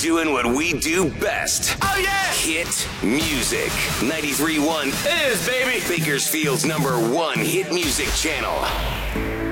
doing what we do best. Oh, yeah! Hit music. 93.1 is, baby, Bakersfield's #1 hit music channel.